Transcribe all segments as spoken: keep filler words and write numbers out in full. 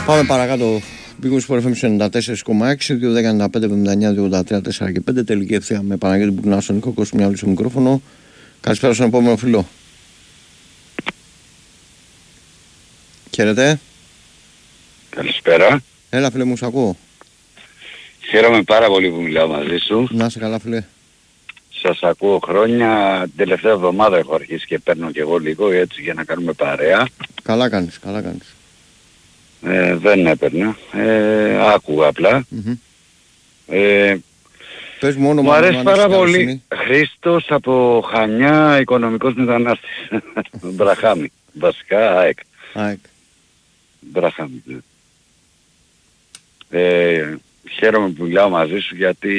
Πάμε παρακάτω. Big Sport εφ εμ ενενήντα τέσσερα κόμμα έξι, δύο δέκα ενενήντα πέντε εβδομήντα εννιά δύο ογδόντα τρία τέσσερα και πέντε. Τελική ευθεία με Παναγιώτη Μπουρνά, στον Νίκο Κοσμιάλου στο μικρόφωνο. Καλησπέρα στον επόμενο φίλο. Χαίρετε. Καλησπέρα. Έλα φίλε μου, σ' ακούω. Χαίρομαι πάρα πολύ που μιλάω μαζί σου. Να είσαι καλά φίλε. Σας ακούω χρόνια. Την τελευταία εβδομάδα έχω αρχίσει και παίρνω και εγώ λίγο έτσι για να κάνουμε παρέα. Καλά κάνεις, καλά κάνεις. Ε, δεν έπαιρνα. Ε, άκουγα απλά. Mm-hmm. Ε, Πες μου όνομα. μου αρέσει πάρα πολύ. Χρήστος από Χανιά, οικονομικός μετανάστης. Μπραχάμι. Βασικά ΑΕΚ. ΑΕΚ. Μπραχάμι. Ε, χαίρομαι που μιλάω μαζί σου γιατί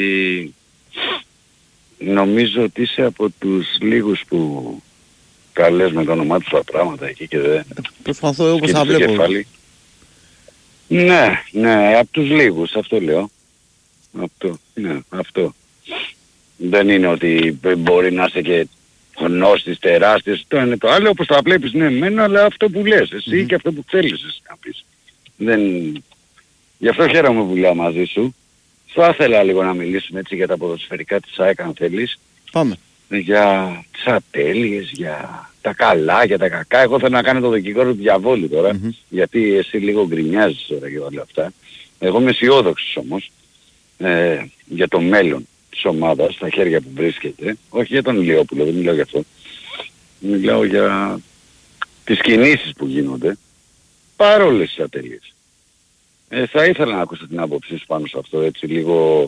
νομίζω ότι είσαι από τους λίγους που καλές με το όνομά τους τα πράγματα εκεί και δεν... Προσπαθώ όπως θα βλέπω. Κεφάλι. Ναι, ναι, από τους λίγους, αυτό λέω. Αυτό, ναι, αυτό. Δεν είναι ότι μπορεί να είσαι και γνώστης, τεράστιος, το είναι το άλλο, όπως τα βλέπεις, ναι, μένα, αλλά αυτό που λες, εσύ mm-hmm. και αυτό που θέλεις εσύ να πεις. Δεν... Γι' αυτό χαίρομαι που μιλάω μαζί σου. Θα ήθελα λίγο να μιλήσουμε έτσι για τα ποδοσφαιρικά της ΑΕΚ αν θέλεις. Πάμε. Για τις ατέλειες, για τα καλά, για τα κακά. Εγώ θέλω να κάνω το δικηγόρο του διαβόλου τώρα, mm-hmm. γιατί εσύ λίγο γκρινιάζεις τώρα για όλα αυτά. Εγώ είμαι αισιόδοξος όμως ε, για το μέλλον της ομάδας, στα χέρια που βρίσκεται. Όχι για τον Ηλιόπουλο, δεν μιλάω για αυτό. Μιλάω για τις κινήσεις που γίνονται παρόλες τις ατέλειες. Ε, θα ήθελα να ακούσω την άποψή σου πάνω σε αυτό, έτσι λίγο...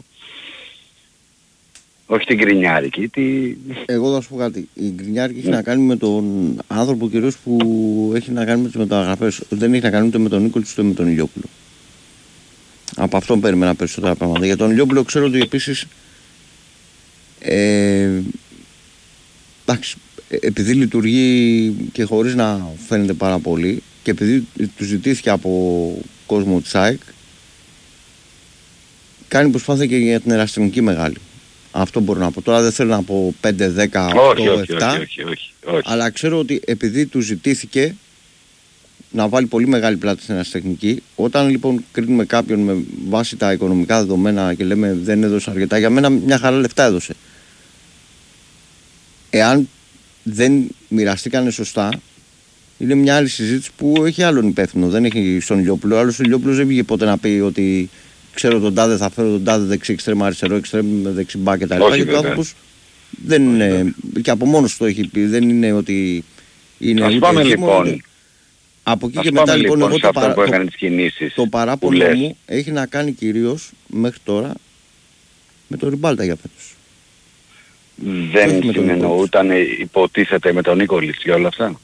Όχι την γκρινιάρικη, τη... Εγώ θα σου πω κάτι. Η γκρινιάρικη έχει να κάνει με τον άνθρωπο κυρίως που έχει να κάνει με τις μεταγραφές. Δεν έχει να κάνει ούτε με τον Νίκολιτς ούτε με τον Ηλιόπουλο. Από αυτόν περίμενα περισσότερα πράγματα. Για τον Ηλιόπουλο ξέρω ότι επίσης ε, εντάξει, επειδή λειτουργεί και χωρίς να φαίνεται πάρα πολύ και επειδή του ζητήθηκε από κόσμο της ΑΕΚ, κάνει προσπάθεια και για την ερασιτεχνική μεγάλη. Αυτό μπορώ να πω. Τώρα δεν θέλω να πω πέντε, δέκα, οκτώ, επτά. Όχι, όχι, όχι, όχι. Αλλά ξέρω ότι επειδή του ζητήθηκε να βάλει πολύ μεγάλη πλάτη στην ερασιτεχνική, όταν λοιπόν κρίνουμε κάποιον με βάση τα οικονομικά δεδομένα και λέμε δεν έδωσε αρκετά, για μένα μια χαρά λεφτά έδωσε. Εάν δεν μοιραστήκανε σωστά, είναι μια άλλη συζήτηση που έχει άλλον υπεύθυνο. Δεν έχει στον Ηλιόπουλο. Άλλος ο Ηλιόπουλος δεν βγήκε ποτέ να πει ότι ξέρω τον τάδε, θα φέρω τον τάδε δεξί εξτρέμ, αριστερό εξτρέμ, δεξί μπακ και τα λοιπά. Γιατί ο άνθρωπος δεν είναι, και από μόνος το έχει πει, δεν είναι ότι είναι. Ας πάμε λοιπόν. Είναι. Από εκεί και μετά λοιπόν, εγώ το, παρά, το, το παράπονο λες. μου έχει να κάνει κυρίως μέχρι τώρα με το Ριμπάλτα για φέτος. Δεν συνεννοούταν, υποτίθεται, με τον Νίκολιτς και όλα αυτά.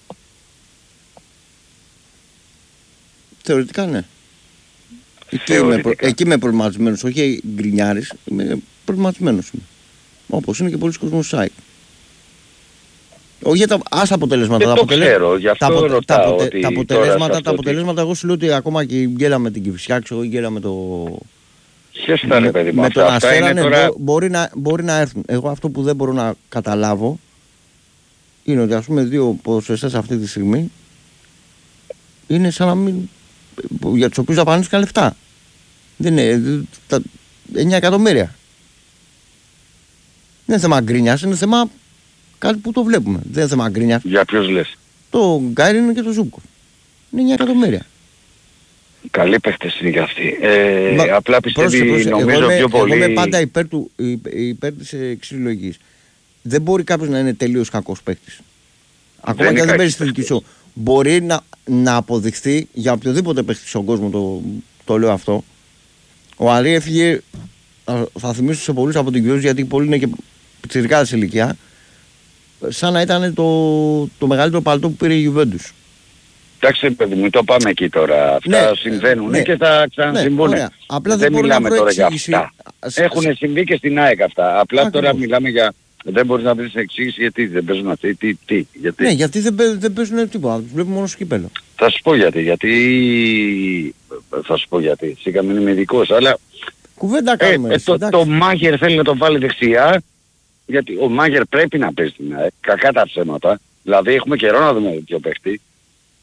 Θεωρητικά ναι. Εκεί είμαι, προ... Εκεί είμαι προβληματισμένος, όχι γκρινιάρης, είμαι προβληματισμένος. Όπως είναι και πολλοί κόσμος σάικ. Όχι για τα ας αποτελέσματα. Δεν τα το αποτελε... ξέρω, γι' αυτό τα, ρωτάω τα, ότι τα αποτελέσματα, τα ότι... αποτελέσματα εγώ σου λέω ότι ακόμα και η γκέλα με την Κηφισιά, ξέρω, η γκέλα με το... Ποιες θα είναι παιδί μου, με τον Αστέρα, ναι, τώρα... μπορεί, να, μπορεί να έρθουν. Εγώ αυτό που δεν μπορώ να καταλάβω είναι ότι ας πούμε δύο ποδοσφαιριστές αυτή τη στιγμή είναι σαν να μην... για τους οποίους δαπανήθηκαν λεφτά. Δεν είναι τα εννιά εκατομμύρια. Δεν είναι θέμα γκρίνιας, είναι θέμα κάτι που το βλέπουμε. Δεν είναι θέμα γκρίνιας. Για ποιους λες? Το Γκάιριν και το Ζούκο. Είναι εννιά εκατομμύρια. Καλή παίχτες είναι και αυτοί. Ε, Μα, απλά πιστεύει, πρόσεχε, πρόσεχε. νομίζω εγώ πιο πολύ... Εγώ είμαι πάντα υπέρ, του, υπέρ της εξής λογικής. Δεν μπορεί κάποιος να είναι τελείως κακός παίχτης. Ακόμα και αν δεν παίζει στη δική σου. Μπορεί να, να αποδειχθεί για οποιοδήποτε παίχτη στον κόσμο, το, το λέω αυτό. Ο Αλή έφυγε, θα, θα θυμίσω σε πολλούς από την Κιόζη, γιατί πολλοί είναι και πιτσιρικάδες ηλικία, σαν να ήταν το, το μεγαλύτερο παλτό που πήρε η Γιουβέντους. Εντάξει παιδί μου, το πάμε εκεί τώρα. Αυτά ναι, συμβαίνουν ναι, και θα ξανασυμβούν. Ναι, απλά δεν, δεν μιλάμε τώρα για αυτά. Σε... Έχουν συμβεί και στην ΑΕΚ αυτά. Απλά Ά, τώρα μιλάμε για... Δεν μπορείς να βρεις εξήγηση γιατί δεν παίζουν αυτοί, τι, τι, γιατί. Ναι, γιατί δεν, παίζουν, δεν παίζουν τίποτα, τους βλέπουμε μόνο στο κύπελλο. Θα σου πω γιατί, γιατί... Θα σου πω γιατί, σίγουρα μην είμαι ειδικός, αλλά... Κουβέντα κάνουμε. Ε, ε, το, το Μάγερ θέλει να το βάλει δεξιά, γιατί ο Μάγερ πρέπει να παίζει την ΑΕΚ, κακά τα ψέματα. Δηλαδή έχουμε καιρό να δούμε ποιο παίχτη.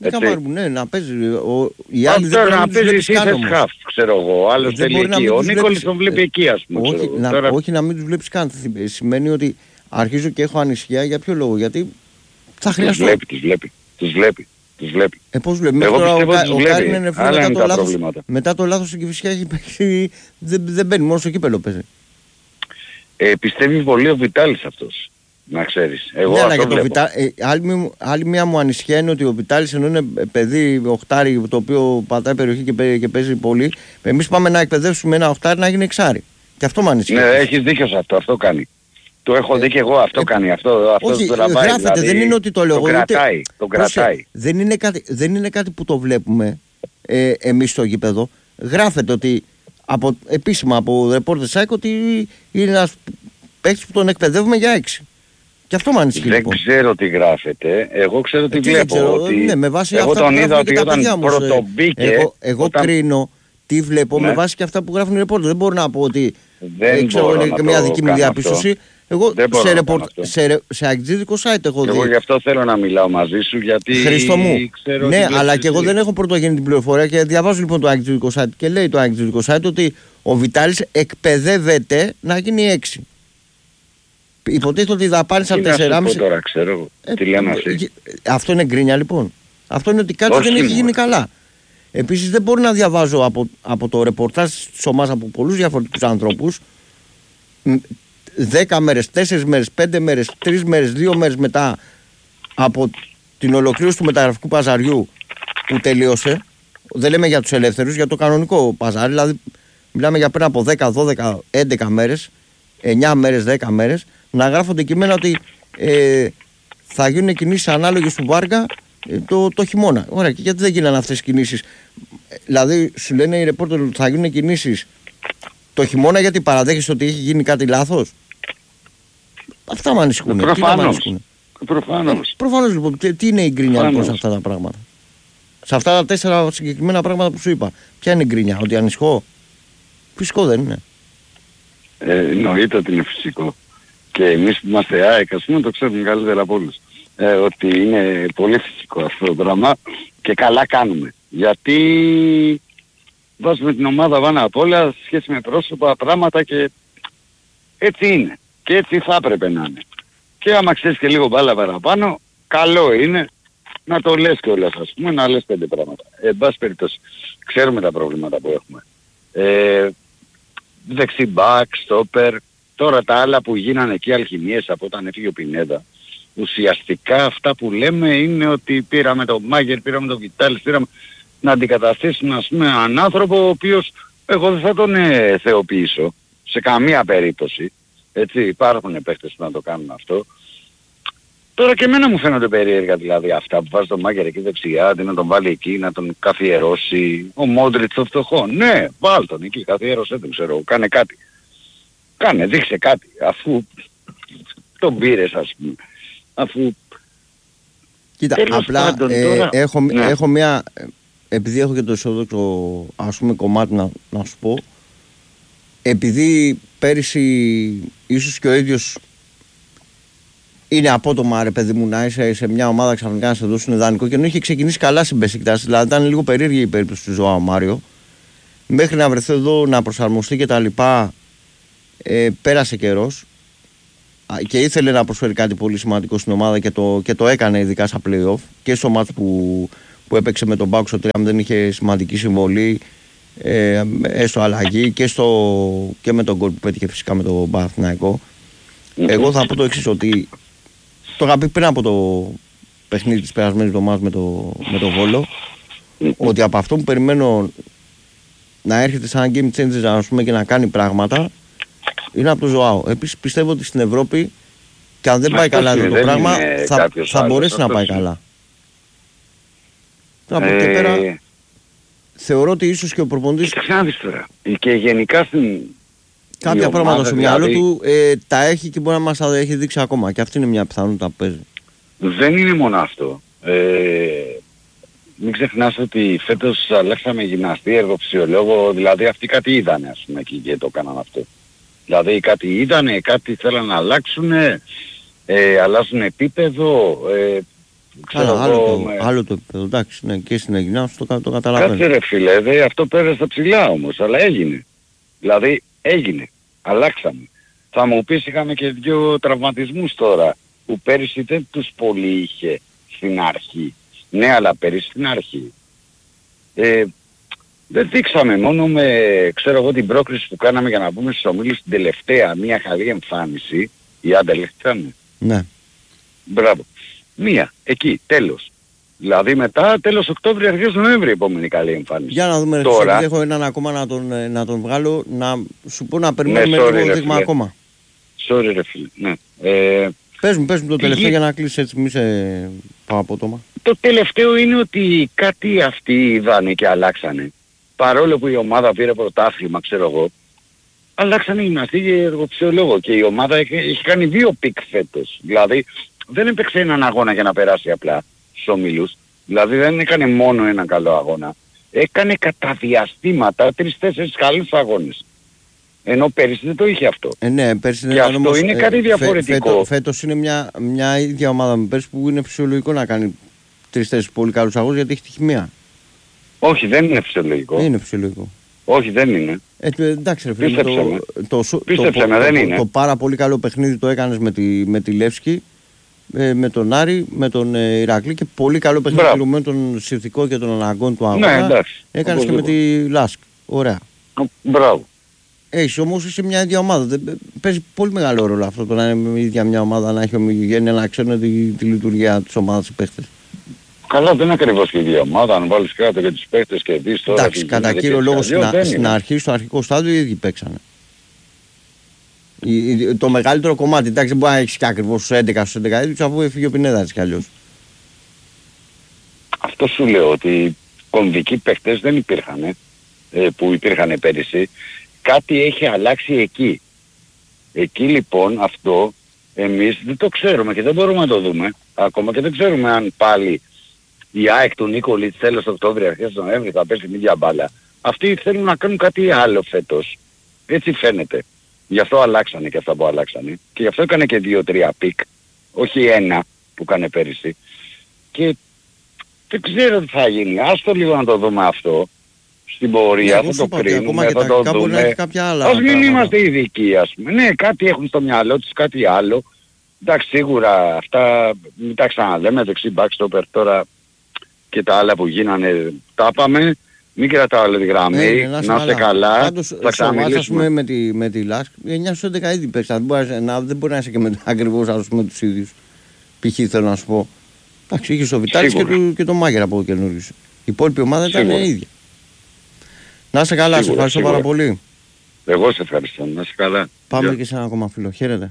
Καμάρου, ναι, να παίζει. Ο, οι άλλοι δεν να παίζει σύνθεση χαφ, ξέρω εγώ. Άλλος θέλει εκεί. Ο Νίκολης τον βλέπει εκεί, ας πούμε. Όχι, να, Τώρα... όχι να μην τους βλέπεις καν. Σημαίνει ότι αρχίζω και έχω ανησυχία. Για ποιο λόγο? Γιατί θα χρειαστώ. Τους βλέπει, τους βλέπει. Τους βλέπει. Τους βλέπει. Ε, πώς βλέπει. Εγώ τώρα πιστεύω ο, ότι τους ο βλέπει. είναι Άλλα μετά, είναι το τα λάθος, προβλήματα. μετά το λάθος στην Κηφισιά έχει παίξει. Δεν, δεν μπαίνει, μόνο στο κύπελο παίζει. Ε, πιστεύει πολύ ο Βιτάλης αυτός. Να ξέρεις. Εγώ ναι, αυτό για βλέπω. Βιτά... ε, άλλη, άλλη μία μου ανησυχία είναι ότι ο Βιτάλης ενώ είναι παιδί οχτάρι το οποίο πατάει περιοχή και, παί, και παίζει πολύ, εμείς πάμε να εκπαιδεύσουμε ένα οχτάρι να γίνει εξάρι. Και αυτό μου ανησυχεί. Ναι, έχεις δίκιο σε αυτό. Αυτό κάνει. Το έχω δει και εγώ. Αυτό ε, κάνει. Αυτό, αυτό όχι, το τραβάει. γράφεται, Δηλαδή, δεν είναι ότι το λέω. Το κρατάει. Το κρατάει. Δεν είναι, κάτι, δεν είναι κάτι που το βλέπουμε ε, εμείς στο γήπεδο. Γράφεται ότι από, επίσημα από Reporter Site ότι είναι ένας παίκτης που τον εκπαιδεύουμε για έξι. Και αυτό μου ανησυχεί. Δεν λοιπόν. ξέρω τι γράφεται. Εγώ ξέρω τι, τι βλέπω. ξέρω, ότι... ναι, με βάση εγώ αυτά τον που είδα ότι όταν πρώτο μπήκε. Εγώ, εγώ όταν... κρίνω τι βλέπω ναι. με βάση και αυτά που γράφουν οι Reporter. Δεν μπορώ να πω ότι δεν ξέρω, είναι και μια δική μου διαπίστωση. Αυτό. Εγώ σε, ρεπορ... σε, σε αγγλίδικο site έχω δει. Εγώ γι' αυτό θέλω να μιλάω μαζί σου γιατί Χρήστο μου, ξέρω ναι, αλλά εσύ. και εγώ δεν έχω πρωτογενή την πληροφορία και διαβάζω λοιπόν το αγγλίδικο site και λέει το αγγλίδικο site ότι ο Βιτάλης εκπαιδεύεται να γίνει έξι. Υποτίθεται ότι δαπάνης από τέσσερα κόμμα πέντε. τώρα ξέρω, ε, τι λένε αυτοί. Αυτό είναι γκρίνια λοιπόν. Αυτό είναι ότι κάτι όχι δεν μου. έχει γίνει καλά. Επίσης δεν μπορώ να διαβάζω από, από το ρεπορτάζ της ομάδας από πολλούς διαφορετικούς ανθρώπους δέκα μέρες, τέσσερις μέρες, πέντε μέρες, τρεις μέρες, δύο μέρες μετά από την ολοκλήρωση του μεταγραφικού παζαριού που τελείωσε. Δεν λέμε για τους ελεύθερους, για το κανονικό παζάρι. Δηλαδή μιλάμε για πριν από δέκα, δώδεκα, έντεκα μέρες, εννιά μέρες, δέκα μέρες, να γράφονται κείμενα ότι ε, θα γίνουν κινήσεις ανάλογες του Βάργα ε, το, το χειμώνα. Ωραία, και γιατί δεν γίνανε αυτές τις κινήσεις? Δηλαδή σου λένε οι ρεπόρτερ ότι θα γίνουν κινήσεις το χειμώνα γιατί παραδέχεσαι ότι έχει γίνει κάτι λάθος. Αυτά με ανησυχούν. Προφανώς. Προφανώς. Προφανώς λοιπόν. Τι, τι είναι η γκρίνια λοιπόν σε αυτά τα πράγματα? Σε αυτά τα τέσσερα συγκεκριμένα πράγματα που σου είπα. Ποια είναι η γκρίνια? Ότι ανησυχώ? Φυσικό δεν είναι. Ε, εννοείται ότι είναι φυσικό. Και εμείς που είμαστε ΑΕΚ, ας πούμε, το ξέρουμε καλύτερα από όλους. Ε, ότι είναι πολύ φυσικό αυτό το πράγμα και καλά κάνουμε. Γιατί βάζουμε την ομάδα πάνω απ' όλα σε σχέση με πρόσωπα, πράγματα και έτσι είναι. Και έτσι θα έπρεπε να είναι. Και άμα ξέρεις και λίγο μπάλα παραπάνω, καλό είναι να το λες κιόλας, ας πούμε, να λες πέντε πράγματα. Ε, εν πάση περιπτώσει, ξέρουμε τα προβλήματα που έχουμε. Ε, δεξί μπακ, στόπερ, τώρα τα άλλα που γίνανε εκεί αλχημίες από όταν έφυγε ο Πινέδα. Ουσιαστικά αυτά που λέμε είναι ότι πήραμε τον Μάγκερ, πήραμε τον Βιτάλης, πήραμε να αντικαταστήσουμε, ας πούμε, έναν άνθρωπο ο οποίος εγώ δεν θα τον ε, θεοποιήσω σε καμία περίπτωση. Έτσι, υπάρχουν παίχτες που να το κάνουν αυτό. Τώρα και εμένα μου φαίνονται περίεργα δηλαδή αυτά που βάζει τον Μάγκερ εκεί δεξιά, αντί να τον βάλει εκεί, να τον καθιερώσει. Ο Μόντριτς το φτωχό. Ναι, βάλ τον εκεί, καθιέρωσε, δεν ξέρω, κάνε κάτι. Κάνε, δείξε κάτι, αφού τον πήρες, ας πούμε. Αφού... Κοίτα, τέλος απλά πάντων, ε, τώρα... έχω, ναι. έχω μια... Επειδή έχω και το αισιόδοξο, ας πούμε, κομμάτι να, να σου πω, επειδή πέρυσι ίσως και ο ίδιος είναι απότομα, ρε παιδί μου, να είσαι σε μια ομάδα ξαφνικά να σε δώσουν ιδανικό και ενώ είχε ξεκινήσει καλά στην Μπεσικτάς, δηλαδή ήταν λίγο περίεργη η περίπτωση του Ζωάου Μάριο, μέχρι να βρεθεί εδώ να προσαρμοστεί και τα λοιπά, ε, πέρασε καιρός και ήθελε να προσφέρει κάτι πολύ σημαντικό στην ομάδα και το, και το έκανε ειδικά στα play-off και στο μάτς που, που έπαιξε με τον Μπάουκ στο τρία μηδέν είχε σημαντική συμβολή, ε, έστω αλλαγή και, στο, και με τον γκολ που πέτυχε φυσικά με τον Παναθηναϊκό. Mm-hmm. Εγώ θα πω το εξής, ότι το είχα πει πριν από το παιχνίδι της περασμένης εβδομάδας με το, με το Βόλο, mm-hmm. ότι από αυτό που περιμένω να έρχεται σαν game changer, ας πούμε, και να κάνει πράγματα είναι από το Ζωάο. Επίσης πιστεύω ότι στην Ευρώπη και αν δεν πάει καλά αυτό το πράγμα θα, θα μπορέσει να πάει καλά. Από εκεί και πέρα θεωρώ ότι ίσως και ο προπονητής και γενικά στην κάποια πράγματα στο μυαλό του ε, τα έχει και μπορεί να μας τα έχει δείξει ακόμα και αυτή είναι μια πιθανότητα που παίζει. Δεν είναι μόνο αυτό. Ε, μην ξεχνάς ότι φέτος αλλάξαμε γυμναστή, εργοψιολόγο, δηλαδή αυτοί κάτι είδανε, ας πούμε, εκεί και το έκαναν αυτό. Δηλαδή κάτι είδανε, κάτι θέλαν να αλλάξουν, ε, αλλάζουν επίπεδο, ε, Ξέρω Άρα, άλλο, το, με... άλλο το επίπεδο, εντάξει, ναι, και στην Αιγινά σου το, το καταλαβαίνω. Κάτσε ρε φίλε, δε, αυτό πέρασε στα ψηλά όμως, αλλά έγινε. Δηλαδή έγινε, αλλάξαμε. Θα μου πεις είχαμε και δύο τραυματισμούς τώρα, που πέρυσι δεν τους πολύ είχε στην αρχή. Ναι, αλλά πέρυσι στην αρχή. Ε, δεν δείξαμε μόνο με, ξέρω εγώ, την πρόκριση που κάναμε για να μπούμε στους ομίλους την τελευταία, μια καλή εμφάνιση. Η Άντελεχτ ήταν. Ναι. Μπράβο. Μία, εκεί, τέλος. Δηλαδή μετά τέλος Οκτώβρη, αρχές Νοέμβρη επόμενη καλή εμφάνιση. Για να δούμε, τώρα... έχω έναν ακόμα να τον, να τον βγάλω, να σου πω να περιμένουμε ναι, sorry, λίγο δείγμα ακόμα. Sorry ρε φίλε, ναι. Ε, πες μου, πες μου το τελευταίο η... για να κλείσεις έτσι, μη σε πάω απότομα. Το τελευταίο είναι ότι κάτι αυτοί είδανε και αλλάξανε. Παρόλο που η ομάδα πήρε πρωτάθλημα, ξέρω εγώ, αλλάξανε οι γυμναστή και εργοψιολόγο και η ομάδα έχει, έχει κάνει δύο πικ φέτος. Δηλαδή δεν έπαιξε έναν αγώνα για να περάσει απλά στους ομίλους. Δηλαδή δεν έκανε μόνο έναν καλό αγώνα. Έκανε κατά διαστήματα τρεις-τέσσερις καλούς αγώνες. Ενώ πέρυσι δεν το είχε αυτό. Ε, ναι, πέρυσι και αυτό όμως, είναι ε, κάτι διαφορετικό. Φέτο, φέτος είναι μια, μια ίδια ομάδα με πέρυσι που είναι φυσιολογικό να κάνει τρεις-τέσσερις πολύ καλούς αγώνες γιατί έχει τη χημεία. Όχι, δεν είναι φυσιολογικό. Δεν είναι φυσιολογικό. Όχι, δεν είναι. Ε, εντάξει ρε φίλε, το, το, το, Πίστεψε με, το, δεν το, είναι. Το πάρα πολύ καλό παιχνίδι το έκανες με τη, με τη Λεύσκη, ε, με τον Άρη, με τον ε, Ηρακλή και πολύ καλό παιχνίδι με τον Συρθικό και τον αναγκών του αγώνα. Ναι, εντάξει. Έκανες και με τη Λάσκ. Ωραία. Μπράβο. Έχεις όμως είσαι μια ίδια ομάδα. Παίζει πολύ μεγάλο ρόλο αυτό το να είναι η ίδια μια ομάδα, να έχει ομογένεια, να ξέρουν τη, τη λειτουργία της ομάδας οι παίχτες. Καλά, δεν είναι ακριβώς και η ίδια ομάδα. Αν βάλεις κάτω και τους παίχτες και δεις τώρα... Εντάξει, κατά κύριο λόγο στην, στην αρχή, στο αρχικό στάδιο οι ίδιοι παίξανε. Το μεγαλύτερο κομμάτι, εντάξει, δεν μπορεί να έχεις και ακριβώς στους έντεκα στους έντεκα ίδιους αφού έφυγε ο Πινέδας κι αλλιώς. Αυτό σου λέω ότι κομβικοί παίχτες δεν υπήρχαν ε, που υπήρχαν πέρυσι. Κάτι έχει αλλάξει εκεί. Εκεί λοιπόν αυτό εμείς δεν το ξέρουμε και δεν μπορούμε να το δούμε ακόμα και δεν ξέρουμε αν πάλι η ΑΕΚ του Νίκολιτς τέλος Οκτώβρη, αρχές Νοέμβρη θα πέσει την ίδια μπάλα. Αυτοί θέλουν να κάνουν κάτι άλλο φέτος. Έτσι φαίνεται. Γι' αυτό αλλάξανε και αυτά που αλλάξανε. Και γι' αυτό έκανε και δύο-τρία πικ. Όχι ένα που έκανε πέρυσι. Και δεν ξέρω τι θα γίνει. Άστο λίγο να το δούμε αυτό. Στην πορεία ναι, θα το κρίνουμε, θα το δούμε. Ας μην είμαστε ειδικοί ας πούμε. Ναι, κάτι έχουν στο μυαλό τους, κάτι άλλο. Εντάξει, σίγουρα αυτά, μην τα ξαναλέμε, δεξί backstopper τώρα και τα άλλα που γίνανε, τα είπαμε. Μην κρατάω άλλη τη γραμμή, ε, να είστε καλά. Πάντως, θα ξαναμιλήσουμε. Με τη, με τη Λάσκ, εννιά στους έντεκα ήδη παίξαν. Δεν μπορεί να είσαι και με, ακριβώς ας πούμε, τους ίδιους. Π.χ. θέλω να σου πω. Εντάξει, είχες ο Βιτάλης και, του, και τον Μάγερα από καινούργιος. Η υπόλοιπη ομάδα ήταν η ίδια. Να είσαι καλά, σίγουρα, σε ευχαριστώ σίγουρα. πάρα πολύ. Εγώ σε ευχαριστώ, να είσαι καλά. Πάμε Γεια. και σε ένα ακόμα φίλο. Χαίρετε.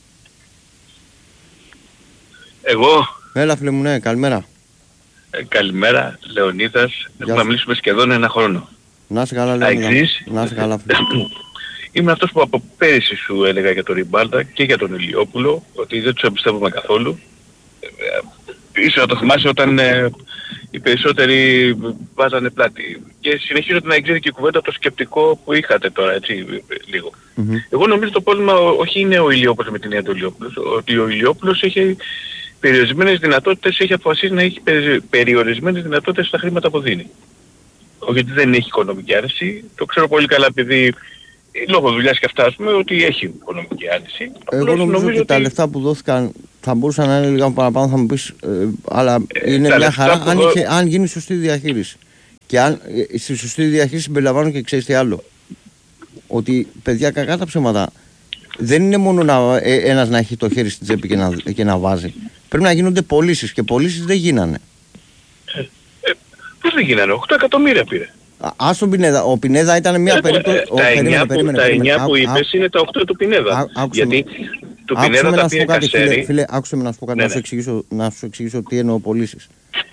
Εγώ. Έλα φίλε μου, ναι, καλημέρα. Ε, καλημέρα, Λεωνίδας. Έχουμε μιλήσουμε σχεδόν ένα χρόνο. Να είσαι καλά, Λεωνίδα. Να είσαι καλά, φίλε. Είμαι αυτός που από πέρυσι σου έλεγα για τον Ριμπάλτα και για τον Ηλιόπουλο, ότι δεν τους εμπιστεύομαι καθόλου. Ε, ίσως να το θυμάσαι όταν ε, οι περισσότεροι βάζανε πλάτη. Και συνεχίζω να εξήγησε και η κουβέντα το σκεπτικό που είχατε τώρα, έτσι, λίγο. Mm-hmm. Εγώ νομίζω το πρόβλημα όχι είναι ο Ηλιόπουλος με την έννοια του Ηλιόπουλος, ότι ο Ηλιόπουλος έχει περιορισμένες δυνατότητες, έχει αποφασίσει να έχει περιορισμένες δυνατότητες στα χρήματα που δίνει. Όχι γιατί δεν έχει οικονομική άρνηση, το ξέρω πολύ καλά επειδή λόγω δουλειάς και αυτά, ας πούμε, ότι έχει οικονομική άρνηση. Εγώ νομίζω, νομίζω ότι, ότι τα λεφτά που δόθηκαν θα μπορούσαν να είναι λίγα παραπάνω, θα μου πεις, ε, αλλά ε, είναι μια χαρά αν, είχε, αν γίνει σωστή διαχείριση. Και αν ε, στη σωστή διαχείριση συμπεριλαμβάνω και ξέρεις τι άλλο. Ότι παιδιά, κακά τα ψέματα, δεν είναι μόνο να, ε, ένας να έχει το χέρι στην τσέπη και να, και να βάζει. Πρέπει να γίνονται πωλήσεις και πωλήσεις δεν γίνανε. Ε, ε, πώς δεν γίνανε, οκτώ εκατομμύρια πήρε. Ας τον Πινέδα. Ο Πινέδα ήταν μια περίπτωση. Τα εννιά που είπες είναι τα οκτώ του Πινέδα. Γιατί του Πινέδα τα πήρε Κασέρι. Φίλε, άκουσε με να σου πω κάτι, να σου εξηγήσω τι εννοώ πωλήσεις.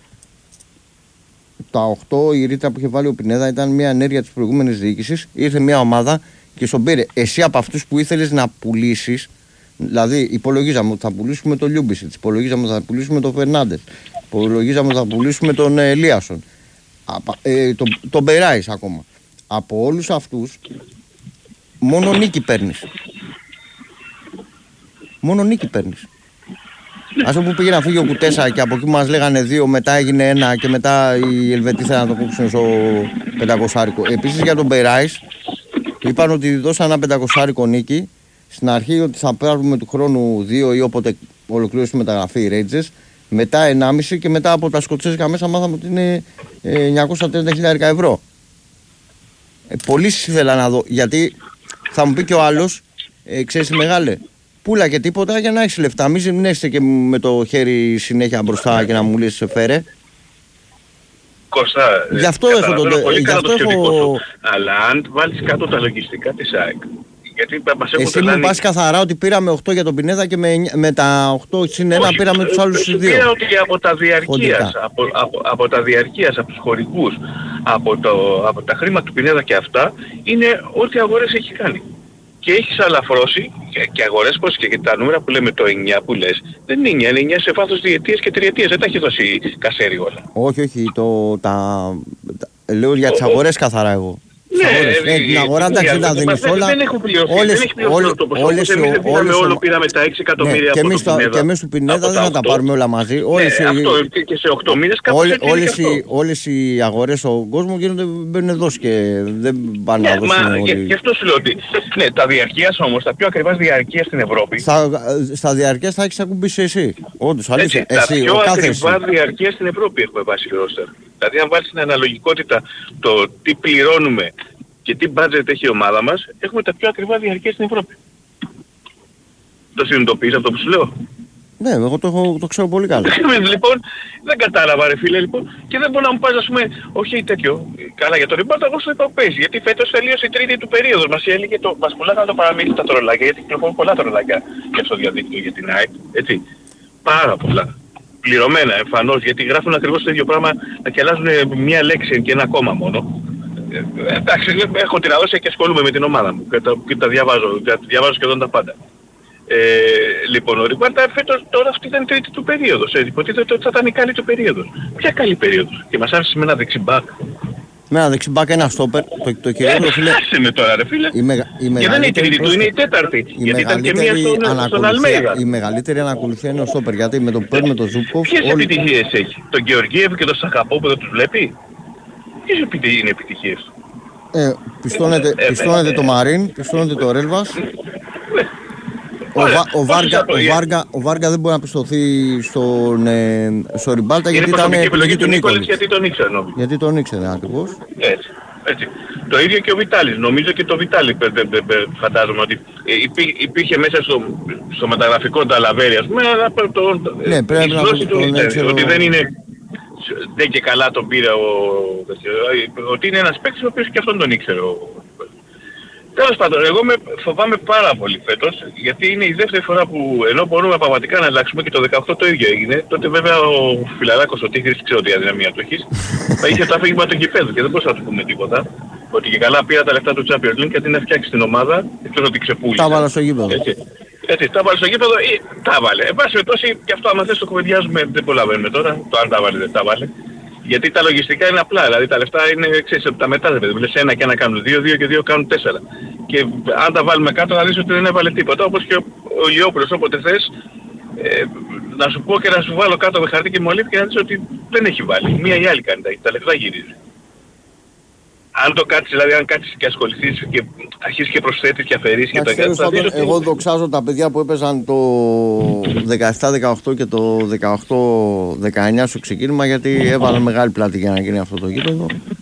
Τα οκτώ η ρήτρα που είχε βάλει ο Πινέδα ήταν μια ενέργεια της προηγούμενης διοίκησης. Ήρθε μια ομάδα και στον πήρε. Εσύ από αυτούς που ήθελες να πουλήσεις, δηλαδή υπολογίζαμε ότι θα πουλήσουμε τον Λιούμπισιτς, υπολογίζαμε ότι θα πουλήσουμε τον Φερνάντες, υπολογίζαμε ότι θα πουλήσουμε τον Ελίασον. Ε, τον το Μπεράις ακόμα. Από όλους αυτούς μόνο νίκη παίρνεις. Μόνο νίκη παίρνεις. Ας πούμε που πήγε να φύγει ο Κουτέσα και από εκεί μας λέγανε δύο, μετά έγινε ένα και μετά οι Ελβετοί θέλαν να το κόψουν στο πεντακοσάρικο. Επίσης για τον Περάις είπαν ότι δώσαν ένα πεντακοσάρικο νίκη. Στην αρχή ότι θα πάρουμε του χρόνου δύο ή όποτε ολοκλήρωσε η μεταγραφή οι Rangers. Μετά ενάμιση και μετά από τα σκοτσέζικα μέσα μάθαμε ότι είναι εννιακόσια τριάντα χιλιάδες ευρώ. Ε, πολύ ήθελα να δω, γιατί θα μου πει και ο άλλος, ε, ξέρεις μεγάλε, πουλά και τίποτα για να έχεις λεφτά. Μην είστε και με το χέρι συνέχεια μπροστά και να μου λες φέρε. Κώστα, γι' αυτό έχω το, πολύ γι' αυτό το έχω... Αλλά αν βάλεις κάτω τα λογιστικά της ΑΕΚ, γιατί μας έχουν εσύ μου πας καθαρά ότι πήραμε οκτώ για τον Πινέδα και με, με τα οκτώ συν ένα πήραμε τους άλλους δύο. Πήρα ότι από τα διαρκείας, από, από, από τα διαρκείας, από τους χορηγούς, από, το, από τα χρήματα του Πινέδα και αυτά, είναι ό,τι αγορές έχει κάνει. Και έχεις αλαφρώσει και, και αγορές πως και, και τα νούμερα που λέμε το εννιά που λες, δεν είναι εννιά, είναι εννιά σε βάθος διετίας και τριετίας, δεν τα έχει δώσει Κασέρι όλα. Όχι, όχι, το, τα, τα, λέω για τις αγορές καθαρά εγώ. Ναι, ε, την αγορά εντάξει τα δίνεις όλα. Δεν έχουν πληρωθεί, δεν έχει πληρωθεί το ποσό. Εμείς δεν πήραμε όλο, πήραμε τα έξι εκατομμύρια από τον Πινέδα. Και εμείς του Πινέδα δεν θα τα πάρουμε όλα μαζί. Αυτό και σε οκτώ μήνες κάπως έτσι είναι. Όλες οι αγορές στον κόσμο γίνονται, μπαίνουν δώσει και δεν πάνε να δώσουν όλοι. Γι' αυτό σου λέω ότι, ναι, τα διαρκείας όμως, τα πιο ακριβάς διαρκείας στην Ευρώπη. Στα διαρκείας θα έχεις ακουμπήσει εσύ. Όντως, αλήθεια. Τα πιο ακριβά διαρκείας στην Ευρώπη έχουμε βάσει ρόστερ. Δηλαδή αν βάλεις την αναλογικότητα το τι πληρώνουμε και τι budget έχει η ομάδα μας, έχουμε τα πιο ακριβά διαρκεία στην Ευρώπη. Το συνειδητοποιείς αυτό που σου λέω? Ναι, εγώ το, έχω, το ξέρω πολύ καλά. Λοιπόν, δεν κατάλαβα ρε φίλε λοιπόν, και δεν μπορεί να μου πας, ας πούμε, όχι τέτοιο, καλά για το rebound, εγώ σου είπα πες, γιατί φέτος τελείωσε η τρίτη του περίοδος, μας έλεγε το, μας πουλάγανε το παραμύθι τα τρολάκια, γιατί κυκλοφορούν πολλά τρολάκια και στο διαδίκτυο για την ΑΕΚ, έτσι, πάρα πολλά. Πληρωμένα εμφανώς, γιατί γράφουν ακριβώς το ίδιο πράγμα και αλλάζουν μία λέξη και ένα κόμμα μόνο. Ε, εντάξει, έχω την αδόση και ασχολούμαι με την ομάδα μου και τα, και τα διαβάζω, τα διαβάζω σχεδόν τα πάντα. Ε, λοιπόν, ο Ριμπάρτα φέτος τώρα αυτή ήταν η τρίτη του περίοδος, ε, υποτίθεται ότι θα ήταν η καλή του περίοδος. Ποια καλή περίοδος? Και μας άφησε με ένα δεξιμπάκ. Με ένα δεξιμπάκ, ένα στόπερ, το, το κυριότερο φίλε. Άσε με τώρα ρε φίλε. Η μεγα, η και δεν είναι η τρίτη του, είναι η τέταρτη. Η γιατί ήταν και μία στον, στον Αλμέιδα. Η μεγαλύτερη ανακολουθία είναι ο στόπερ, γιατί με τον παίρνει τον Ζούπκοφ. Ποιες όλοι... επιτυχίες έχει? Τον Γεωργίευ και τον Σακαπό που δεν τους βλέπει? Ποιες επιτυχίες είναι επιτυχίες? Ε, πιστώνεται ε, πιστώνεται ε, το Μαρίν, πιστώνεται το Ρέλβας. Ο, Βα, ο, Βάργα, ο, Βάργα, ο Βάργα δεν μπορεί να πιστωθεί στον, ε, στο Ριμπάλτα γιατί ήταν επιλογή του Νίκολης. Γιατί τον ήξερε νομίζω. Γιατί τον ήξερε ακριβώς. Έτσι, έτσι. Το ίδιο και ο Βιτάλης. Νομίζω και το Βιτάλη φαντάζομαι ότι υπή, υπήρχε μέσα στο, στο μεταγραφικό Νταλαβέρι, ας πούμε, αλλά το, ναι, πρέπει να το, τον ήξερε. Ότι δεν είναι... Δεν και καλά τον πήρε ο... Ότι είναι ένας παίκτης ο οποίος και αυτόν τον ήξερε. Τέλος πάντων, εγώ με φοβάμαι πάρα πολύ φέτος, γιατί είναι η δεύτερη φορά που ενώ μπορούμε πραγματικά να αλλάξουμε και το δεκαοκτώ το ίδιο έγινε, τότε βέβαια ο Φιλαράκος ο Τίγρης, ξέρω τι αδυναμία του έχεις, θα είχε το αφήγημα του γηπέδου και δεν μπορούσα να του πούμε τίποτα. Ότι και καλά πήρα τα λεφτά του Champions League γιατί να φτιάξει την ομάδα, εκτός ότι ξεπούλησε. Τα βάλα στο γήπεδο. Έτσι, έτσι τα βάλε στο γήπεδο ή τα βάλε. Εν πάση περιπτώσει, και αυτό άμα θες το κουβεντιάζουμε, δεν προλαβαίνουμε τώρα, το αν τα βάλε δεν τα βάλε. Γιατί τα λογιστικά είναι απλά, δηλαδή τα λεφτά είναι, ξέρεις, τα μετάδευε. Δηλαδή ένα και ένα κάνουν δύο, δύο και δύο κάνουν τέσσερα. Και αν τα βάλουμε κάτω θα δεις ότι δεν έβαλε τίποτα. Όπως και ο, ο Λιόπουλος όποτε θες, ε, να σου πω και να σου βάλω κάτω με χαρτί και μολύβι και να δεις ότι δεν έχει βάλει. Μία ή άλλη κάνει, τα λεφτά γυρίζει. Αν το κάτσεις, δηλαδή αν κάτσεις και ασχοληθείς και αρχίσεις και προσθέτεις και αφαιρείς και τα κάτι. Εγώ δοξάζω τα παιδιά που έπαιζαν το δεκαεπτά δεκαοκτώ και το δεκαοκτώ δεκαεννιά στο ξεκίνημα γιατί έβαλαν μεγάλη πλάτη για να γίνει αυτό το γήπεδο.